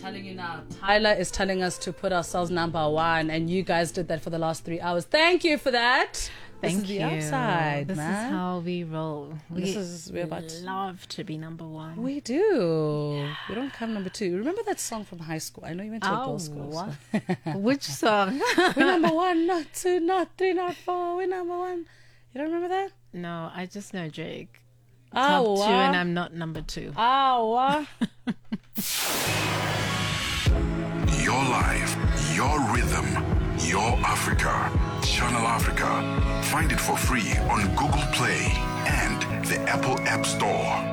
telling you now, Tyler is telling us to put ourselves number one, and you guys did that for the last 3 hours. Thank you for that. Thank this is you. The upside, this man. is how we roll. We're about love to be number one. We do. We don't come number two. Remember that song from high school? I know you went to a girls' school. So. Which song? We're number one, not two, not three, not four. We're number one. You don't remember that? No, I just know Drake. Top two, and I'm not number two. Your life, your rhythm, your Africa. Channel Africa. Find it for free on Google Play and the Apple App Store.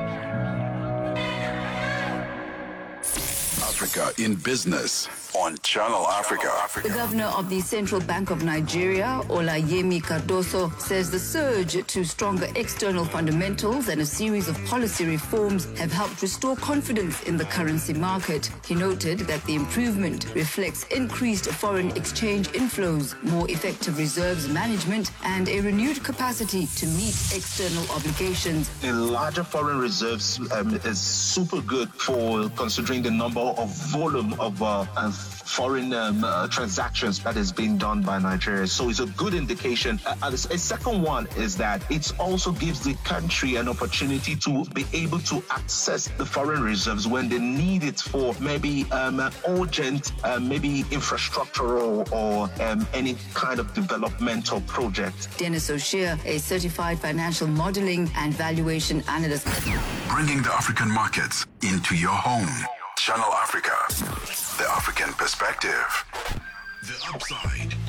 Africa in Business on Channel Africa. The governor of the Central Bank of Nigeria, Olayemi Cardoso, says the surge to stronger external fundamentals and a series of policy reforms have helped restore confidence in the currency market. He noted that the improvement reflects increased foreign exchange inflows, more effective reserves management, and a renewed capacity to meet external obligations. A larger foreign reserves is super good for considering the number of volume of foreign transactions that is being done by Nigeria. So it's a good indication. A second one is that it also gives the country an opportunity to be able to access the foreign reserves when they need it for maybe urgent, maybe infrastructural or any kind of developmental project. Dennis O'Shea, a certified financial modeling and valuation analyst. Bringing the African markets into your home. Channel Africa, the African perspective. The upside.